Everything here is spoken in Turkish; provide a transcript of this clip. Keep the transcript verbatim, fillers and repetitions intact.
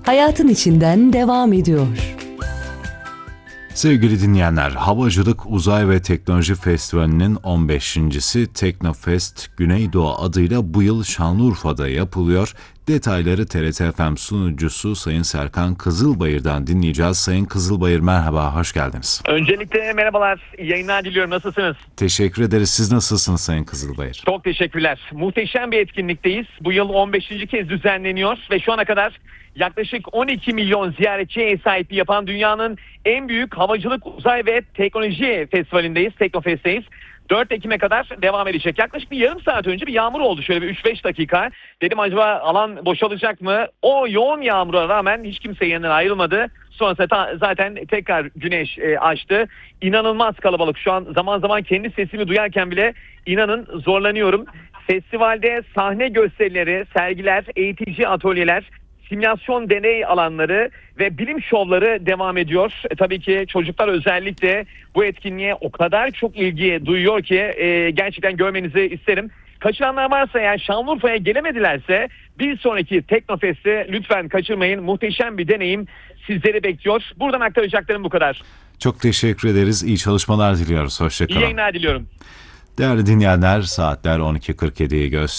hayatın içinden devam ediyor. Sevgili dinleyenler, Havacılık, Uzay ve Teknoloji Festivali'nin on beşincisi Teknofest Güneydoğu adıyla bu yıl Şanlıurfa'da yapılıyor. Detayları T R T F M sunucusu Sayın Serkan Kızılbayır'dan dinleyeceğiz. Sayın Kızılbayır, merhaba, hoş geldiniz. Öncelikle merhabalar, iyi yayınlar diliyorum. Nasılsınız? Teşekkür ederiz. Siz nasılsınız Sayın Kızılbayır? Çok teşekkürler. Muhteşem bir etkinlikteyiz. Bu yıl on beşinci kez düzenleniyor ve şu ana kadar yaklaşık on iki milyon ziyaretçiye ev sahipliği yapan dünyanın en büyük havacılık, uzay ve teknoloji festivalindeyiz, Teknofest'teyiz. dört Ekim'e kadar devam edecek. Yaklaşık bir yarım saat önce bir yağmur oldu. Şöyle bir üç beş dakika. Dedim acaba alan boşalacak mı? O yoğun yağmura rağmen hiç kimse yerinden ayrılmadı. Sonrasında zaten tekrar güneş e, açtı. İnanılmaz kalabalık. Şu an zaman zaman kendi sesimi duyarken bile inanın zorlanıyorum. Festivalde sahne gösterileri, sergiler, eğitici atölyeler, simülasyon deney alanları ve bilim şovları devam ediyor. E, tabii ki çocuklar özellikle bu etkinliğe o kadar çok ilgi duyuyor ki e, gerçekten görmenizi isterim. Kaçıranlar varsa, yani Şanlıurfa'ya gelemedilerse bir sonraki Teknofest'i lütfen kaçırmayın. Muhteşem bir deneyim sizleri bekliyor. Buradan aktaracaklarım bu kadar. Çok teşekkür ederiz. İyi çalışmalar diliyoruz. Hoşça kalın. İyi yayınlar diliyorum. Değerli dinleyenler, saatler on iki kırk yediyi gösteriyor.